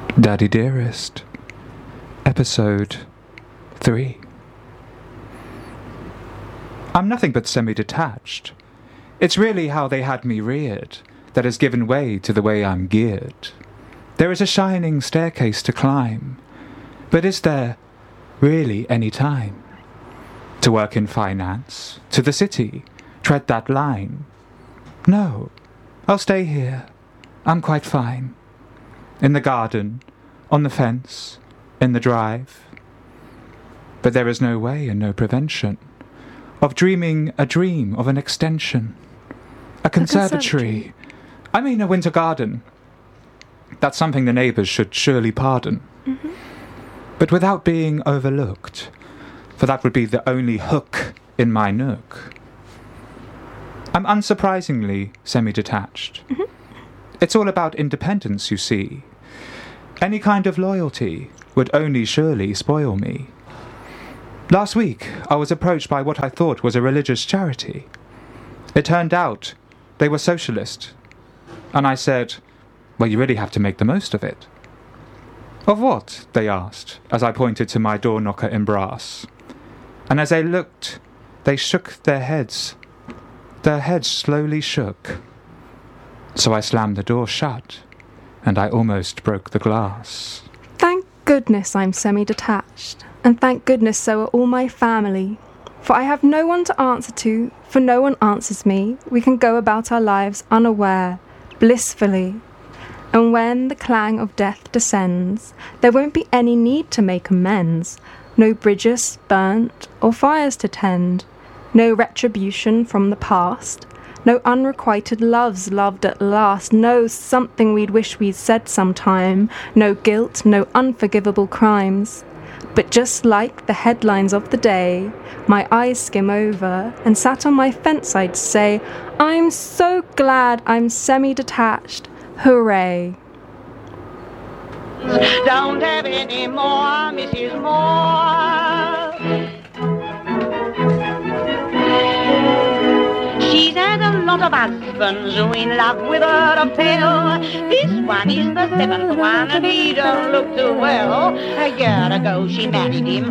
Daddy Dearest, Episode 3. I'm nothing but semi-detached. It's really how they had me reared that has given way to the way I'm geared. There is a shining staircase to climb, but is there really any time to work in finance, to the city, tread that line? No, I'll stay here. I'm quite fine. In the garden, on the fence, in the drive. But there is no way and no prevention of dreaming a dream of an extension. A conservatory. I mean a winter garden. That's something the neighbours should surely pardon. Mm-hmm. But without being overlooked, for that would be the only hook in my nook. I'm unsurprisingly semi-detached. Mm-hmm. It's all about independence, you see. Any kind of loyalty would only surely spoil me. Last week, I was approached by what I thought was a religious charity. It turned out they were socialist. And I said, well, you really have to make the most of it. Of what? They asked, as I pointed to my door knocker in brass. And as they looked, they shook their heads. Their heads slowly shook. So I slammed the door shut, and I almost broke the glass. Thank goodness I'm semi-detached, and thank goodness so are all my family. For I have no one to answer to, for no one answers me. We can go about our lives unaware, blissfully. And when the clang of death descends, there won't be any need to make amends. No bridges burnt or fires to tend. No retribution from the past. No unrequited loves loved at last. No something we'd wish we'd said sometime. No guilt, no unforgivable crimes. But just like the headlines of the day, my eyes skim over, and sat on my fence I'd say, I'm so glad I'm semi-detached. Hooray. Don't have any more, Mrs. Moore. She's had a lot of husbands who in love with her to pill. This one is the seventh one and he don't look too well. A year ago she married him.